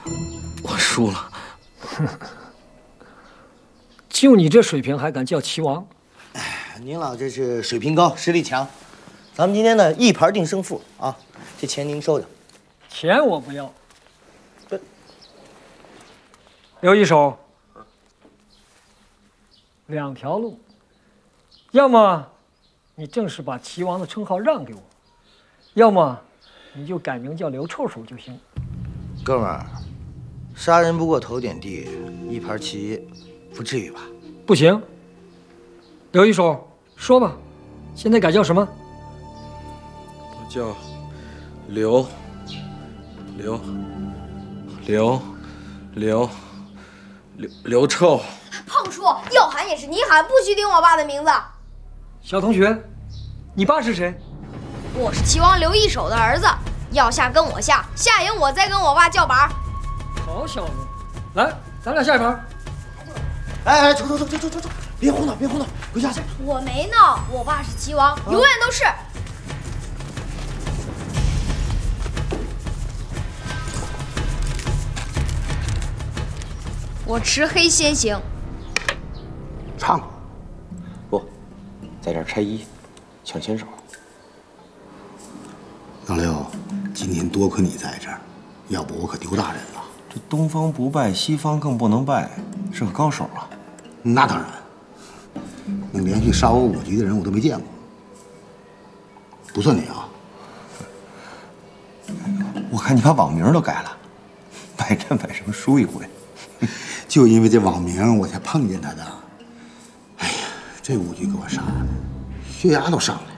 我输了。 就你这水平还敢叫齐王？ 哎，您老这是水平高，实力强。咱们今天呢一盘定胜负啊，这钱您收着。 钱我不要。刘一手，两条路，要么你正式把齐王的称号让给我，要么你就改名叫刘臭手就行。 哥们儿，杀人不过头点地，一盘棋不至于吧？ 不行。刘一手，说吧，现在改叫什么？ 我叫刘臭。 胖叔，要喊也是你喊，不许顶我爸的名字。 小同学，你爸是谁？ 我是齐王刘一手的儿子，要下跟我下，下赢我再跟我爸叫板。 好小子，来，咱俩下一盘。 哎，走，别胡闹，回家去。 我没闹，我爸是齐王，永远都是。我持黑先行。 唱，不，在这儿拆一，抢先手。 老刘，今天多亏你在这儿，要不我可丢大人了。 这东方不败，西方更不能败，是个高手啊。 那当然，能连续杀我5局的人我都没见过。不算你啊。 我看你把网名都改了，百战百胜输一回。 就因为这网名，我才碰见他的。哎呀，这5局给我杀的，血压都上来了。